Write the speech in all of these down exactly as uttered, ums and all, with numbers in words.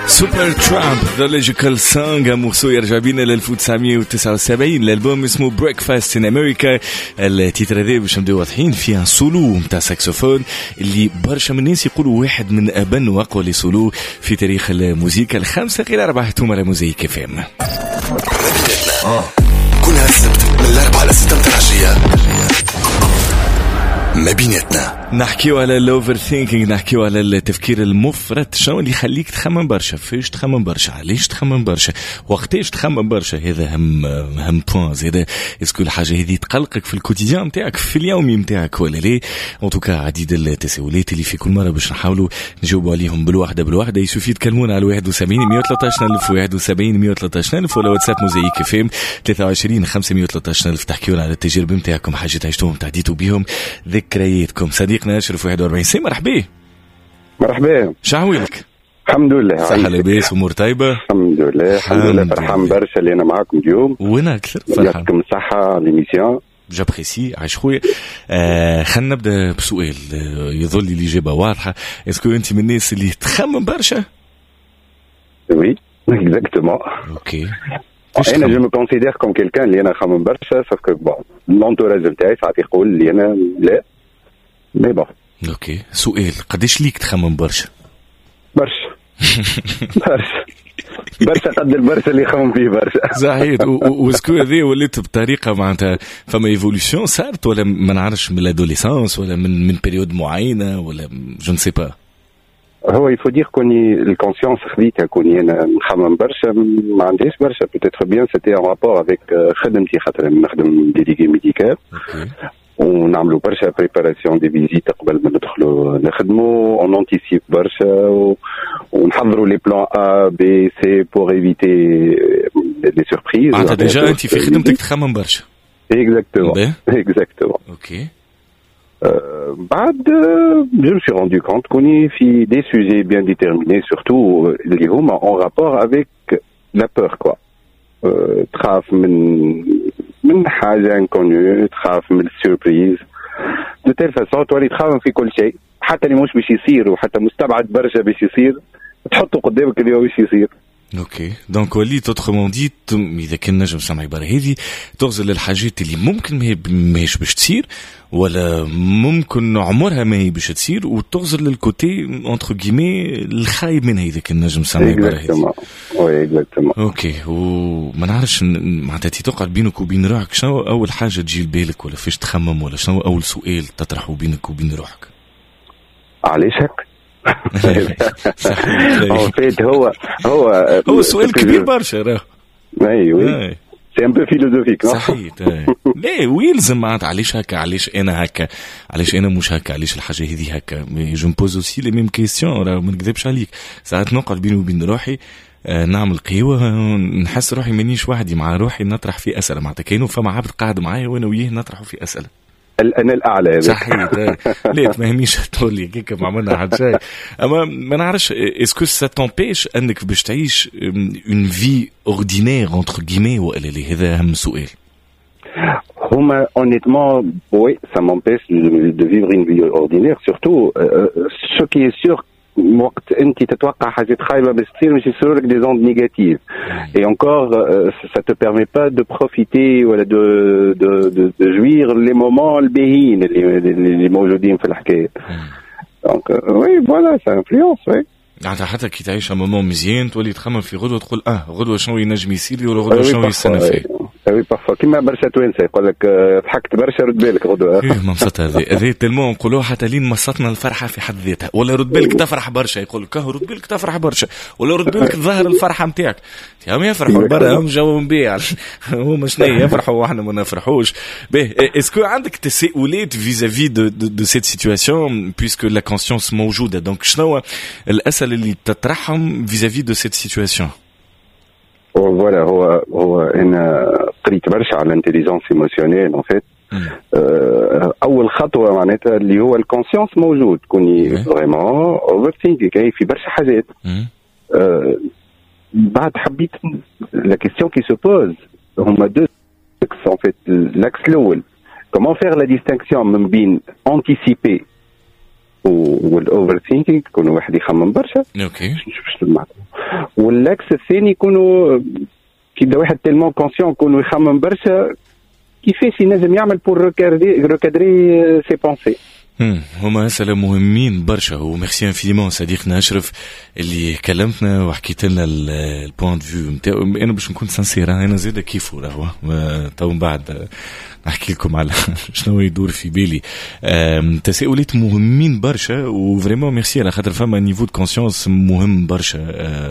سوبر ترامب ذا لوجيكال سونغ مرسو يرجع بينا ل ألف وتسعمية وتسعة وسبعين. الالبوم اسمه بريكفاست ان امريكا. التيتر هذا باش نبداو واضحين فيه سولو نتاع ساكسوفون اللي برشا من الناس يقولوا واحد من ابن واقوى لي سولو في تاريخ الموسيقى. الخمسه غير اربعه توما على موزايك اف ام. كلها السبت من الاربعه لستة متاع العشيه ما بيناتنا نحكيو على الاوفر ثينكينغ، نحكيو على التفكير المفرط. شنو اللي يخليك تخمم برشا؟ فاش تخمم برشا؟ علاش تخمم برشا؟ وقتاش تخمم برشا؟ هذا هم هم بوين زيادة. اسكو الحاجه هذه تقلقك في الكوتيديان نتاعك في اليومي نتاعك ولا لا؟ ان توكا عديد التساؤلات اللي في كل مره باش نحاولوا نجاوبوا عليهم بالوحده بالوحده. يسوفي تكلمونا على واحد وسبعين مية وثلاثة عشر ألف واحد وسبعين مية وثلاثة عشر ألف ولا واتساب موزايك فيم ثلاثة وعشرين خمسمية وثلاثة عشر ألف. تحكيونا على التجارب نتاعكم، حاجات عشتوهم تعديتوا بهم، ذكرياتكم. صديقنا اشرف واحد وأربعين سي مرحبا. مرحبا، شعويلك؟ الحمد لله. صحة لاباس، امور طيبه؟ الحمد لله الحمد لله. فرحان برشا اللي انا معاكم اليوم. وانا اكثر فرحان. يعطيكم الصحه ليميسيون. جابريسي عايش خويا. آه خلينا نبدا بسؤال آه يظل لي الاجابه واضحه. اسكو انت من الناس اللي تخمم برشا؟ وي اكزاكتومون. اوكي. انا جو مو كونسيدير كوم كيلكان اللي انا خمم برشا، سوف كو بون لونتوراج نتاعي ساعات يقول لي انا لا، مي بون. اوكي. سؤال، قداش ليك تخمم برشا؟ برشا برشا برشا قد البرشا اللي يخمم فيه برشا. صحيح. واسكو هذه وليت بطريقه معناتها فما ايفولوشن صارت ولا ما نعرفش من الادوليسانس ولا من من بيريود معينه ولا جو نسي با؟ هو يفو دير كوني الكونسيونس خذيتها كوني انا نخمم برشا ما عنديش برشا. بوتيتر بيان سيتي ان رابور افيك خدمتي، خاطر نخدم ديليغي ميديكال ونعملوا برشا بريباراسيون دي فيزيت قبل ما ندخلوا نخدموا، اون انتيسيب برشا ونحضروا لي بلان ا بي سي بور ايفيتي لي سوربريز. معناتها ديجا انت في خدمتك تخمم برشا. اكزاكتومون اكزاكتومون. اوكي. بعد je me suis rendu compte qu'on est في des sujets bien déterminés, surtout اللي هما en rapport avec la peur quoi. تخاف من من حاجة inconnue، تخاف من السيربريز de telle façon تولي تخاف في كل شيء، حتى اللي مش باش يصير وحتى مستبعد برشا باش يصير تحطه قدامك اللي هو باش يصير. اوكي. دونك وليت اوترومون ديت اذا كان نجم سمع عباره هذه تغزل الحاجات اللي ممكن ماهيش باش تصير ولا ممكن عمرها ما هي باش تصير، وتغزل الكوتي اونتر كيمي الخايب منها اذا كان نجم سمع عباره هذه. وي اكزاكتومون. اوكي. وما نعرفش معناتها تقعد بينك وبين روحك شنو اول حاجه تجي لبالك ولا فاش تخمم ولا شنو اول سؤال تطرحه بينك وبين روحك؟ علاش هكا؟ هو هو هو سؤال كبير برشا راه. اي وي سي ان بو فيلوزوفيك. صحيح. لا ويلزم معناتها علاش هكا، علاش انا هكا، علاش انا مش هكا، علاش الحاجه هذه هكا. مي جو مبوز اوسي لي ميم كيسيون راه ما نكذبش عليك. ساعات نقعد بيني وبين روحي آه نعمل قهوه نحس روحي مانيش وحدي مع روحي نطرح في اسئله معناتها كاينو فما عبد قاعد معايا وانا وياه نطرحوا في اسئله. انا الاعلى هذا. صحيح. لا تفهميش تقول لي كيك ما عملنا حد شيء. اما ما نعرفش اسكو سا تامبيش انك باش تعيش اون في اوردينير اونتر كيمي ولا لا؟ هذا اهم سؤال. هما honnêtement oui ça m'empêche de vivre une vie ordinaire, surtout ce qui est sûr وقت انت تتوقع حاجات خايبه باش تصير باش يصيروا لك دي زوند نيجاتيف et encore ça te permet pas de profiter ولا de de de, de jouir les moments الباهيين اللي اللي موجودين في الحكايه. دونك وي فوالا ça influence. وي معناتها حتى كي تعيش مومون مزيان تولي تخمم في غدوه تقول اه غدوه شنو ينجم يصير لي ولا غدوه شنو يستنى فيه. وي بارفوا كيما برشا توانسه يقول لك ضحكت برشا رد بالك غدوه. ايه مبسط هذه هذه تلمو نقولوها حتى لين مصتنا الفرحه في حد ذاتها. ولا رد بالك تفرح برشا يقول لك رد بالك تفرح برشا، ولا رد بالك ظهر الفرحه نتاعك. هم يفرحوا برا هم جو مبيع هما شنو يفرحوا واحنا ما نفرحوش. باهي اسكو عندك تساؤلات فيزافي دو دو سيت سيتواسيون بويسكو لا كونسيونس موجوده؟ دونك شنو الاسئله اللي تطرحهم فيزافي دو سيت سيتواسيون؟ فوالا هو هو انا قريت برشا على الانتيليجنس ايموسيونيل ان فيت. اول خطوه معناتها اللي هو الكونسيونس موجود كوني فريمون اوفر ثينكينغ كاين في برشا حاجات. بعد حبيت لا كيستيون كي سو بوز هما دو اكس ان فيت. الاكس الاول كومون فيغ لا ديستينكسيون من بين انتيسيبي والاوفر ثينكينغ كون واحد يخمم برشا. اوكي. باش نشوف شنو المعنى. واللاكس الثاني يكونوا كي بدا واحد تيلمون كونسيون يكونوا يخمم برشا كيفاش ينجم يعمل بور ريكادري سي بونسي. هما أسئلة مهمين برشا وميرسي انفينيمون صديقنا أشرف اللي كلمتنا وحكيت لنا البوينت فيو نتاعو. أنا باش نكون سانسير أنا زيادة كيفو راهو تو بعد نحكي لكم على شنو يدور في بالي. تساؤلات مهمين برشا وفريمون ميرسي على خاطر فما نيفو دو كونسيونس مهم برشا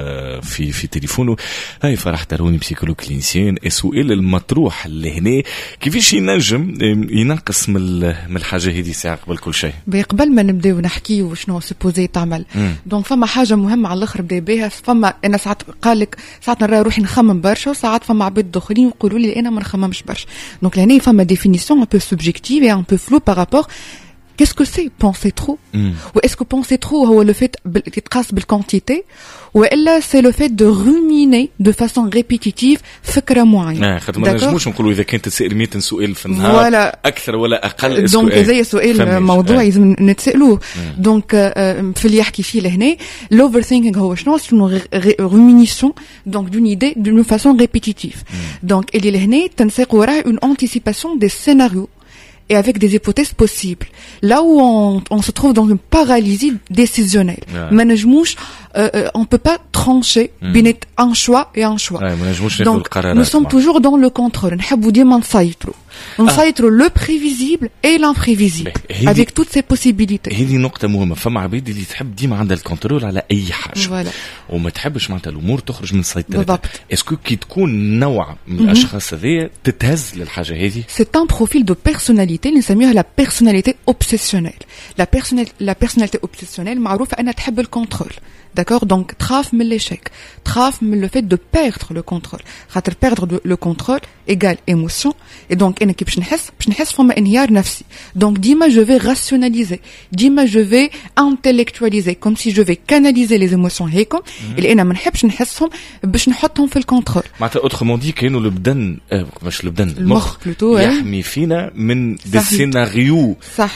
في في تليفونه. هاي فرح تروني بسيكولوج كلينيسيان. السؤال المطروح لهنا كيفاش ينجم ينقص من من الحاجة هذه ساعة قبل كل شيء قبل ما نبداو نحكيو شنو سيبوزي تعمل. دونك فما حاجة مهمة على الآخر بدأ بها. فما أنا ساعات قالك ساعات نرى روحي نخمم برشا وساعات فما عباد داخلين يقولوا لي أنا ما نخممش برشا. دونك لهنا فما définition un peu subjective et un peu floue par rapport qu'est-ce que c'est penser trop mm. ou est-ce que penser trop هو le fait تتقاس بالquantité ou elle c'est le fait de ruminer de façon répétitive فكرة معينة. اه خاطر ما نجموش نقولوا اذا كانت تسأل مية سؤال في النهار ولا اكثر ولا اقل. دونك زي سؤال موضوع لازم نتسالوه. دونك في اللي يحكي فيه لهنا l'over thinking هو شنو شنو rumination donc d'une idée d'une façon répétitive. donc اللي لهنا تنساق وراه une anticipation des scénarios et avec des hypothèses possibles. Là où on, on se trouve dans une paralysie décisionnelle. Ouais. Euh, on ne peut pas trancher mm. بين un choix et un choix. Ouais, donc, nous sommes toujours dans le contrôle. نحبوا ديما نسيطروا. نسيطروا le prévisible et l'imprévisible. avec toutes ces possibilités. هذه نقطة مهمة. فما عباد اللي تحب ديما عندها الكنترول على أي حاجة. Voilà. وما تحبش معناتها الأمور تخرج من سيطرتها. اسكو كي تكون نوع من الأشخاص هذيا تتهز للحاجة هذه؟ C'est un profil de personnalité اللي نسميها la personnalité obsessionnelle. La personnalité la personnalité obsessionnelle معروفة أنها تحب الكنترول. D'accord, donc تخاف من l'échec, تخاف من le fait de perdre le contrôle. خاطر perdre le contrôle égale émotion et donc أنا كي باش نحس باش نحس فما انهيار نفسي. donc ديما je vais rationaliser, ديما je vais intellectualiser comme si je vais canaliser les émotions هيكم اللي أنا ما نحبش نحسهم باش نحطهم في الكنترول. معناتها autrement dit كأنه البدن مش البدن المخ يحمي فينا من دي سيناريو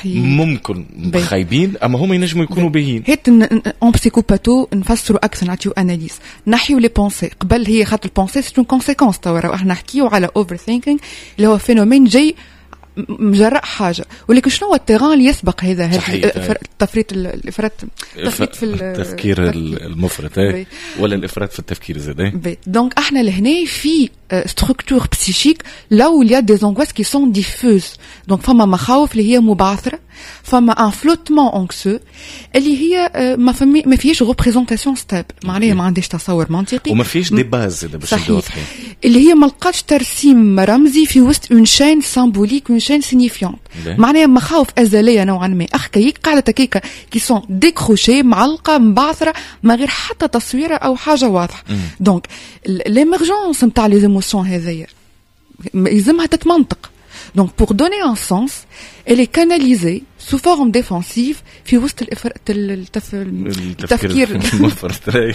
ممكن خايبين اما هم ينجموا يكونوا باهين. هيت ان بسيكوباتو نفسروا اكثر نعطيو اناليز نحيو لي بونسي قبل. هي خاطر البونسي سي اون كونسيكونس. توا احنا نحكيو على اوفر ثينكينغ اللي هو فينومين جاي مجرى حاجه ولكن شنو هو التيران اللي يسبق هذا التفريط الافراط التفريط في التفكير المفرط ولا الافراط في التفكير زاد. دونك احنا لهنا في ستركتور بسيشيك لو il y a des angoisses qui sont diffuses. دونك فما مخاوف اللي هي مبعثره فما ان فلوتمون انكسو اللي هي ما فمي ما فيش ريبريزونطاسيون ستابل. معناها ما عنديش تصور منطقي وما فيش دي باز باش نوضحين اللي هي ما لقاتش ترسيم رمزي في وسط اون شين سامبوليك اون شين سينيفيونت. معناها مخاوف ازليه نوعا ما احكيك قاعده تكيكه كي سون ديكروشي معلقه مبعثره ما غير حتى تصويره او حاجه واضحه. دونك ليمرجونس نتاع لي ايموسيون هذيا يلزمها تتمنطق. Donc pour donner un sens, elle est canalisée sous forme défensive في وسط التفكير المفرط.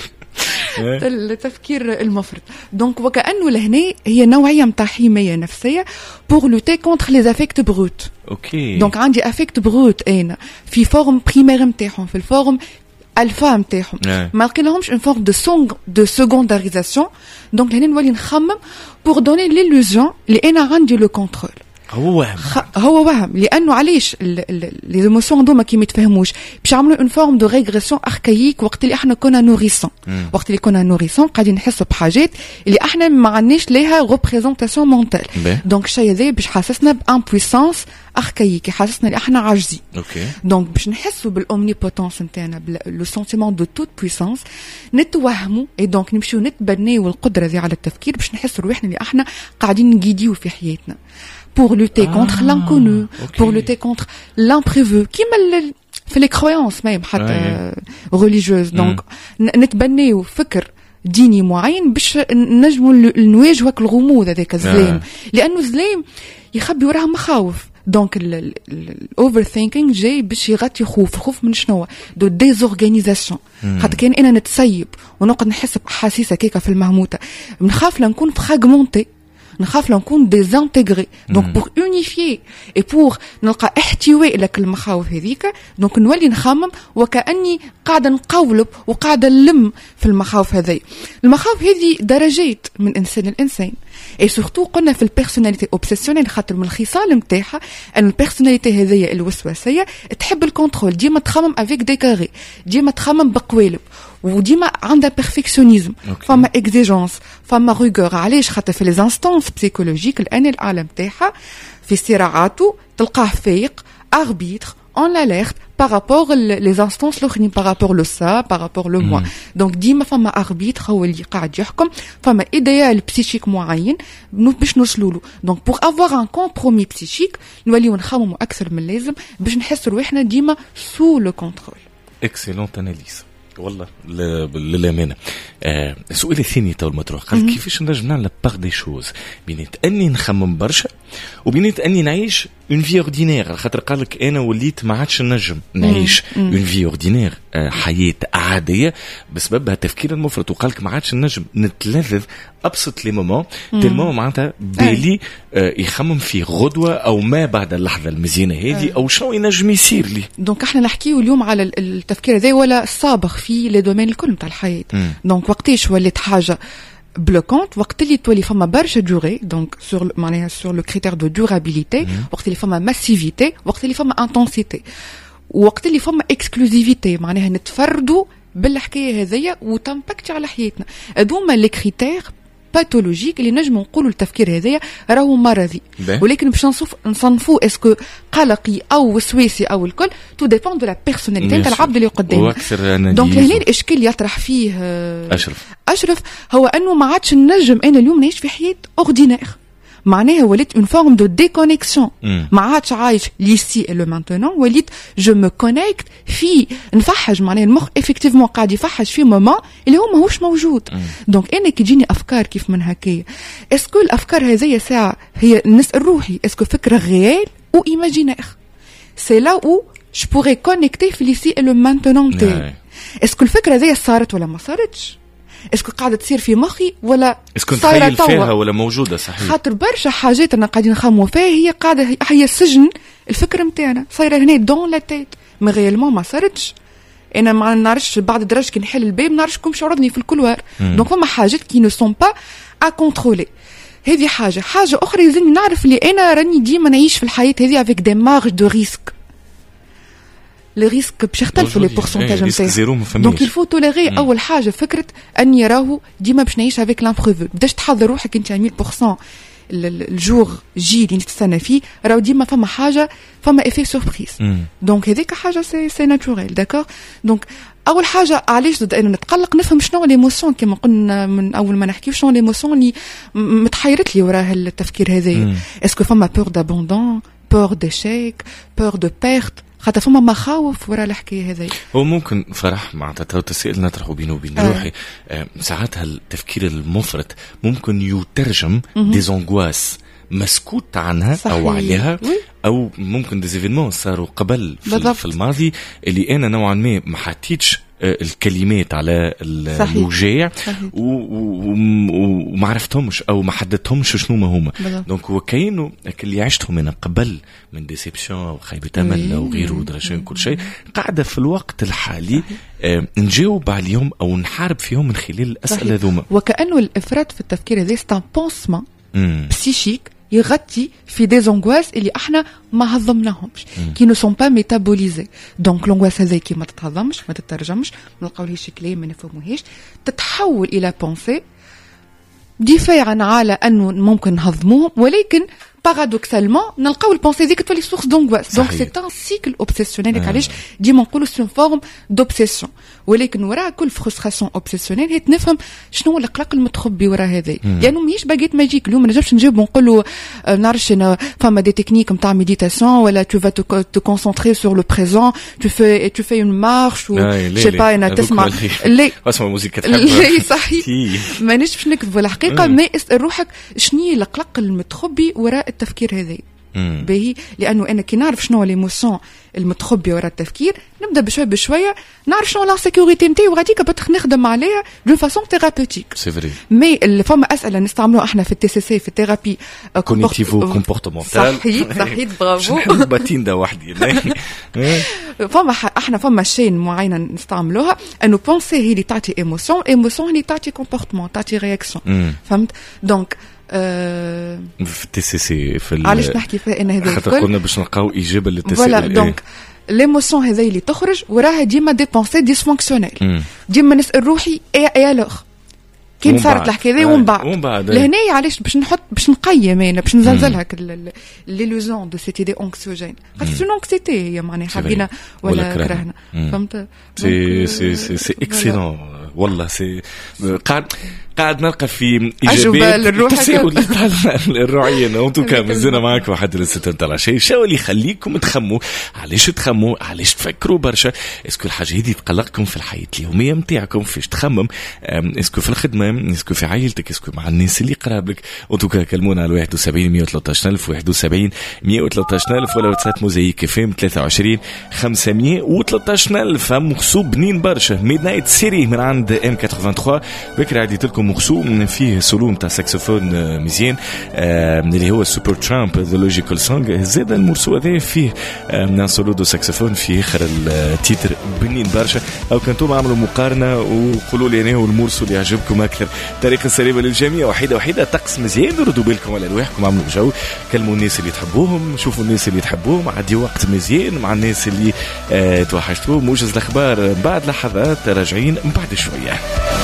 التفكير المفرط. donc وكأنه لهنا هي نوعية متاع حماية نفسية pour lutter contre les affects bruts. اوكي. donc عندي affect brut أنا في فورم primaire متاعهم في الفورم الفا متاعهم ما لقيناهمش une forme de song de secondarisation. donc هنا نولي نخمم pour donner l'illusion اللي أنا عندي le contrôle. هو وهم هو وهم لانه علاش لي ايموسيون دوما كي ما يتفهموش باش يعملوا اون فورم دو ريغريسيون اركايك وقت اللي احنا كنا نوريسون. وقت اللي كنا نوريسون قاعدين نحسوا بحاجات اللي احنا ما عندناش ليها ريبريزونطاسيون مونتال. دونك الشيء هذا باش حاسسنا بامبويسانس اركايك يحسسنا اللي احنا عاجزين. اوكي. دونك باش نحسوا بالاومنيبوتونس نتاعنا لو سونتيمون دو توت بويسانس نتوهموا اي دونك نمشيو نتبنيو القدره دي على التفكير باش نحسوا روحنا اللي احنا قاعدين نجيديو في حياتنا pour lutter ah, contre l'inconnu, okay. pour lutter contre l'imprévu, qui mal fait les croyances même حتى religieuses. donc نتبنيو فكر ديني معين باش نجموا نواجهوا الغموض هذاك الزلام لانه الزلام يخبي وراها مخاوف. دونك الاوفر ثينكينغ جاي باش يغطي خوف خوف من شنو دو ديزورغانيزاسيون. خاطر كان انا نتسيب ونقعد نحس بحاسيس هكاكا في المهموته نخاف لنكون فراغمونتي نخاف لو نكون ديزانتيغري. دونك بور اونيفيي اي بور نلقى احتواء لك المخاوف هذيك، دونك نولي نخمم وكاني قاعده نقولب وقاعده نلم في المخاوف هذي. المخاوف هذه درجات من انسان لانسان، اي سورتو قلنا في البيرسوناليتي اوبسيسيونيل، خاطر من الخصال نتاعها ان البيرسوناليتي هذيا الوسواسيه تحب الكنترول، ديما تخمم افيك دي كاري، ديما تخمم بقوالب، وديما عندها بيرفكسيونيزم، فما اكزيجونس، فما روغور. علاش؟ خاطر في لي انستانس بسيكولوجيك الان العالم تاعها في صراعاته تلقاه فايق arbitre en l'alerte par rapport les instances l'autres par rapport le ça par rapport le moi. donc ديما فما arbitre هو اللي قاعد يحكم، فما idéal psychique معين باش نوصلوا له. donc pour avoir un compromis psychique نوليو نخمموا اكثر من اللازم باش نحس روحنا ديما sous le contrôle. excellente analyse والله للأمانة. آه السؤال الثاني تو المطروح قال كيفاش نجم نعمل باغ دي شوز بين اني نخمم برشا وبين اني نعيش اون في اوردينير، خاطر قالك انا وليت ما عادش نجم نعيش اون في اوردينير، آه حياة عادية بسبب التفكير المفرط، وقالك ما عادش نجم نتلذذ ابسط لي مومون تلمو معناتها بالي آه يخمم في غدوة او ما بعد اللحظة المزيانة هذه او شنو ينجم يصير لي. دونك احنا نحكيو اليوم على التفكير هذا ولا السابق في لي دومين الكل نتاع الحياة. دونك وقتاش ولات حاجة بلوكونت؟ وقت اللي تولي فما برشا دوري، دونك سور معناها سور لو كريتير دو دورابيليتي، وقت اللي فما ماسيفيتي، وقت اللي فما انتنسيتي، وقت اللي فما اكسكلوزيفيتي، معناها نتفردوا بالحكايه هذيا وتمباكتي على حياتنا. هذوما لي كريتير باثولوجيك اللي نجم نقولوا التفكير هذايا راهو مرضي، ولكن باش نصف نصنفوا اسكو قلقي او وسواسي او الكل تو ديبون دو لا بيرسوناليتي تاع العبد اللي قدامك. دونك هنا الاشكال يطرح فيه اشرف اشرف هو انه ما عادش نجم انا اليوم نعيش في حياه اوردينير، معناها وليت اون فورم دو ديكونيكسيون، ما عادش عايش ليسي لو مانتونون، وليت جو مو كونيكت في نفحج، معناها المخ افكتيفمون قاعد يفحج في مومون اللي هو ماهوش موجود. دونك انا كي تجيني افكار كيف من هكايا، اسكو الافكار هذيا ساعه هي نسال روحي اسكو فكره ريال او ايماجينير؟ سي لا او جو بوري كونيكتي في ليسي لو مانتونون تاعي. اسكو الفكره هذيا صارت ولا ما صارتش؟ اسكو قاعده تصير في مخي ولا اسكو نتخيل فيها ولا موجوده؟ صحيح، خاطر برشا حاجات انا قاعدين نخمو فيها هي قاعده هي سجن الفكر نتاعنا، صايره هنا دون لا تيت مي ريالمون ما صارتش. انا ما نعرفش بعد درجه كي نحل الباب نعرفش كم شعرني في الكولوار. دونك فما حاجات كي نو سون با ا كونترولي. هذه حاجه حاجه اخرى لازم نعرف اللي انا راني ديما نعيش في الحياه هذه افيك دي مارج دو ريسك. لي ريسك باش يختلفوا لي بورسونتاج نتاعهم، دونك الفو توليري. اول حاجه فكره اني راهو ديما باش نعيش افيك لامبروفو، بداش تحضر روحك انت مية بالمية الجور جي اللي نتستنى فيه، راهو ديما فما حاجه فما افي سوربريز. دونك هذيك حاجه سي سي ناتوريل. داكور، دونك اول حاجه علاش ضد انه نتقلق نفهم شنو ليموسيون كما قلنا من اول ما نحكيو، شنو ليموسيون اللي متحيرت لي وراه التفكير هذا. اسكو فما بور دابوندون، بور ديشيك، بور دو بيرت، خاطر فما مخاوف وراء الحكايه هذه. هو ممكن فرح معناتها تسأل نطرحوا بينه وبين آه. روحي آه ساعات هالتفكير المفرط ممكن يترجم ديزونغواس مسكوت عنها صحيح. او عليها وي. او ممكن ديزيفينمون صاروا قبل في, في الماضي اللي انا نوعا ما ما حطيتش الكلمات على الوجاع وما عرفتهمش او ما حددتهمش شنو ما هما. دونك وكاينو اللي عشتهم انا قبل من ديسيبسيون وخيبه امل وغيره ودرجه كل شيء قاعده في الوقت الحالي آه نجاوب عليهم او نحارب فيهم من خلال الاسئله ذوما. وكانه الافراط في التفكير هذا ستان بونسمان بسيشيك يغطي في دي زونغواس اللي احنا ما هضمناهمش كي نو سون با ميتابوليزي. دونك لونغواس هذه كي ما تتهضمش ما تترجمش ما نلقاولهاش كلام ما نفهموهاش تتحول الى بونسي دفاعا على انه ممكن نهضموهم، ولكن بارادوكسالمون نلقاو البونسي ذيك تولي سورس دونغواس. دونك سي ان سيكل اوبسيسيونيل. علاش ديما نقولوا سي فورم دوبسيسيون، ولكن وراء كل فرستراسيون اوبسيسيونيل هي تنفهم شنو القلق المتخبي وراء هذا، لانه ماهيش باغيت ماجيك. اليوم ما نجمش نجاوب ونقولوا نعرفش انا فما دي تكنيك نتاع ميديتاسيون ولا تو فا تو كونسونطري سور لو بريزون تو في تو في اون مارش و جي با انا تسمع اللي اسمع موسيقى تحب اللي صحيح مانيش باش نكذبوا الحقيقه. ما اسال روحك شنو القلق المتخبي وراء التفكير هذا. باهي، لانه انا كي نعرف شنو ليموسيون المتخبيه وراء التفكير نبدا بشويه بشويه نعرف شنو لا سيكوريتي نتاعي وغاديك بتخ نخدم عليها دو فاسون ثيرابوتيك. سي فري. مي فما اسئله نستعملوها احنا في التي سي سي في الثيرابي كوغنيتيفو كومبورتمونتال. صحيت صحيت برافو. باتين ده وحدي. فما احنا فما شين معينه نستعملوها انه بونسي هي اللي تعطي ايموسيون، ايموسيون اللي تعطي كومبورتمون تعطي رياكسيون. فهمت؟ دونك أه في التي سي سي في علاش نحكي فيها ان هذا خاطر قلنا باش نلقاو اجابه للتساؤل. فوالا دونك ليموسيون هذه اللي تخرج وراها ديما دي بونسي ديسفونكسيونيل، ديما نسال روحي اي اي الوغ كي صارت الحكايه هذه ومن بعد لهنا علاش باش نحط باش نقيم انا باش نزلزلها ليلوزون دو سيتي دي اونكسيوجين خاطر شنو انكسيتي هي معناها حبينا ولا كرهنا. فهمت؟ سي سي سي اكسيلون والله. سي قاعد قاعد نلقى في ايجابيات تساؤل الروعيه. انتم كان مازلنا معاكم لحد الستة نتاع العشاء. شو اللي يخليكم تخموا؟ علاش تخموا؟ علاش تفكروا برشا؟ اسكو الحاجه هذه تقلقكم في الحياه اليوميه نتاعكم؟ فاش تخمم؟ اسكو في الخدمه؟ اسكو في عائلتك؟ اسكو مع الناس اللي قرابلك؟ انتم كلمونا على واحد وسبعين مية وثلاثة عشر واحد وسبعين مية وثلاثة عشر ولا واتساب موزايك فيم ثلاثة وعشرين خمسمية وثلاثة عشر. فمخصوب بنين برشا ميد نايت سيري من عند ام ثمانية وثمانين. بكره عديت لكم مخصوم فيه سولو نتاع ساكسوفون مزيان اللي هو سوبر ترامب ذا لوجيكال سونغ. زاد المرسو هذا فيه من سولو دو ساكسوفون في اخر التيتر بنين برشا. او كنتم عملوا مقارنه وقولوا لي انا هو المرسو اللي يعجبكم اكثر. طريقه سليمه للجميع وحيده وحيده طقس مزيان. ردوا بالكم على رواحكم، عملوا جو، كلموا الناس اللي تحبوهم، شوفوا الناس اللي تحبوهم، عدي وقت مزيان مع الناس اللي اه توحشتوهم. موجز الاخبار بعد لحظات راجعين بعد شويه.